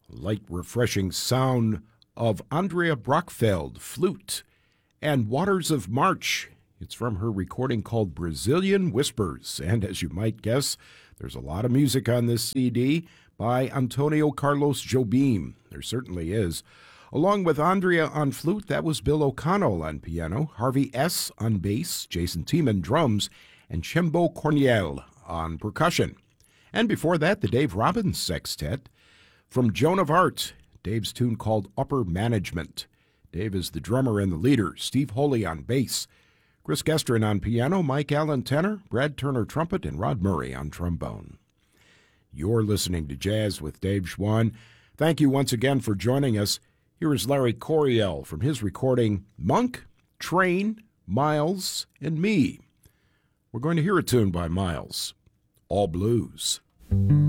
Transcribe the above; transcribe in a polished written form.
Light, refreshing sound of Andrea Brockfeld, flute, and Waters of March. It's from her recording called Brazilian Whispers. And as you might guess, there's a lot of music on this CD by Antonio Carlos Jobim. There certainly is. Along with Andrea on flute, that was Bill O'Connell on piano, Harvey S. on bass, Jason Tiemann drums, and Chembo Corniel on percussion. And before that, the Dave Robbins Sextet. From Joan of Arc, Dave's tune called Upper Management. Dave is the drummer and the leader, Steve Holy on bass, Chris Gestrin on piano, Mike Allen tenor, Brad Turner trumpet, and Rod Murray on trombone. You're listening to Jazz with Dave Schwann. Thank you once again for joining us. Here is Larry Coryell from his recording Monk, Train, Miles, and Me. We're going to hear a tune by Miles, All Blues.